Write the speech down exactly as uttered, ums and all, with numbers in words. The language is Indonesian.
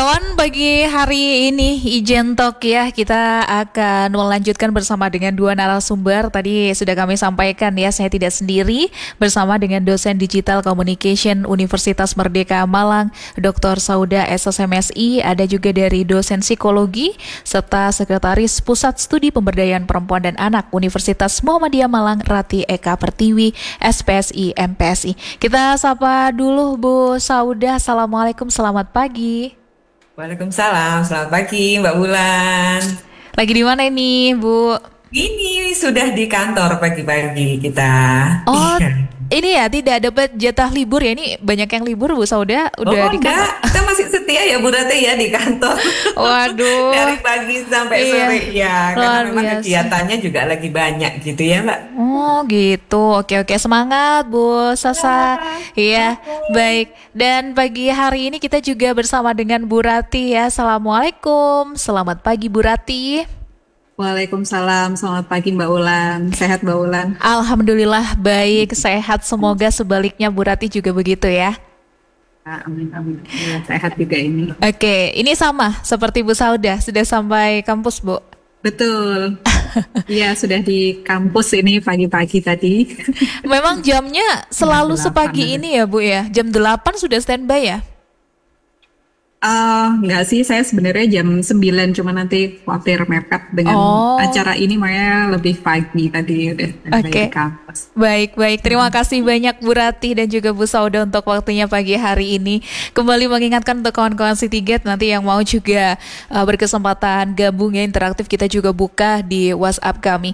kawan, pagi hari ini Ijen Talk ya, kita akan melanjutkan bersama dengan dua narasumber. Tadi sudah kami sampaikan ya, saya tidak sendiri, bersama dengan dosen Digital Communication Universitas Merdeka Malang, doktor Sauda S S M S I, ada juga dari dosen psikologi, serta sekretaris Pusat Studi Pemberdayaan Perempuan dan Anak Universitas Muhammadiyah Malang, Rati Eka Pertiwi, S P S I M P S I. Kita sapa dulu Bu Sauda. Assalamualaikum, selamat pagi. Waalaikumsalam, selamat pagi Mbak Bulan. Lagi di mana ini, Bu? Ini sudah di kantor pagi-pagi kita. Oh, Iya. ini ya tidak dapat jatah libur ya? Ini banyak yang libur, Bu Sauda, udah Oh di kantor. enggak, kita masih setia ya Bu Rate ya di kantor. Waduh, Dari pagi sampai iya, sore ya, karena luar memang biasa. kegiatannya juga lagi banyak gitu ya Mbak. Oh gitu, oke oke, semangat Bu Sasa. Iya, baik. Dan pagi hari ini kita juga bersama dengan Bu Rati ya. Assalamualaikum, selamat pagi Bu Rati. Waalaikumsalam, selamat pagi Mbak Ulan. Sehat Mbak Ulan? Alhamdulillah baik, sehat. Semoga sebaliknya Bu Rati juga begitu ya. Ah, Amin, amin. Ya, sehat juga ini. Oke, ini sama seperti Bu Sauda, sudah sampai kampus Bu. Betul. Iya, sudah di kampus ini pagi-pagi tadi. Memang jamnya Jam selalu delapan sepagi ada. ini ya Bu ya. Jam delapan sudah standby ya? Eh, enggak sih, saya sebenarnya jam sembilan, cuma nanti khawatir mepet dengan Oh, acara ini, makanya lebih pagi tadi udah standby oke. di kampus. Baik, baik. Terima kasih banyak Bu Ratih dan juga Bu Sauda untuk waktunya pagi hari ini. Kembali mengingatkan untuk kawan-kawan Citiget nanti yang mau juga uh, berkesempatan gabung ya interaktif, kita juga buka di WhatsApp kami.